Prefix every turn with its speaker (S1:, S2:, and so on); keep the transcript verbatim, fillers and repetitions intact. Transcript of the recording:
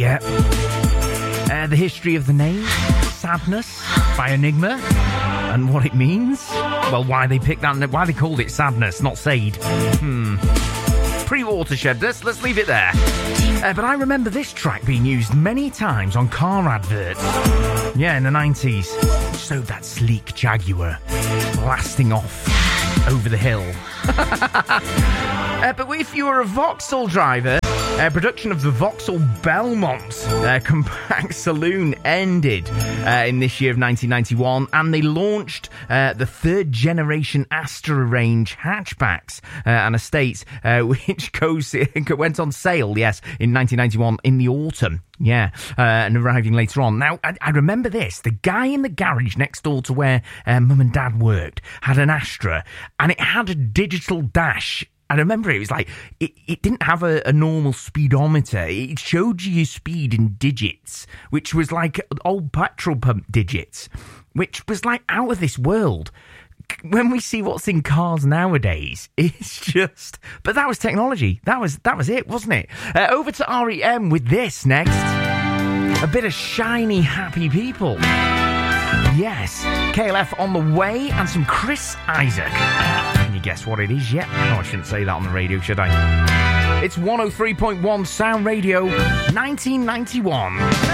S1: Yeah. Uh, the history of the name, Sadness, by Enigma, and what it means. Well, why they picked that, why they called it Sadness, not Sade. Hmm. Pre-Watershed, let's, let's leave it there. Uh, but I remember this track being used many times on car adverts. Yeah, in the nineties. So that sleek Jaguar blasting off over the hill. uh, but if you were a Vauxhall driver, uh, production of the Vauxhall Belmont uh, compact saloon ended uh, in this year of nineteen ninety-one, and they launched uh, the third generation Astra range hatchbacks uh, and estates, uh, which goes went on sale, yes, in nineteen ninety-one in the autumn. Yeah, uh, and arriving later on. Now, I, I remember this. The guy in the garage next door to where uh, Mum and Dad worked had an Astra, and it had a digital dash. I remember it was like, it, it didn't have a, a normal speedometer. It showed you your speed in digits, which was like old petrol pump digits, which was like out of this world. When we see what's in cars nowadays, it's just... But that was technology. That was that was it, wasn't it? Uh, over to R E M with this next. A bit of shiny, happy people. Yes, K L F on the way, and some Chris Isaak. Can you guess what it is yet? Oh, I shouldn't say that on the radio, should I? It's one oh three point one Sound Radio, nineteen ninety-one.